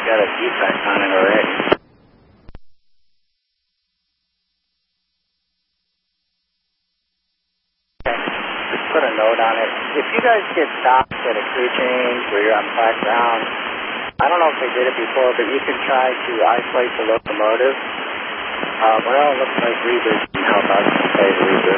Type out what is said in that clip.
got a defect on it already. Just put a note on it. If you guys get stopped at a crew change where you're on flat ground, I don't know if they did it before, but you can try to isolate the locomotive. Well, it looks like Reaver can help us say Reaver.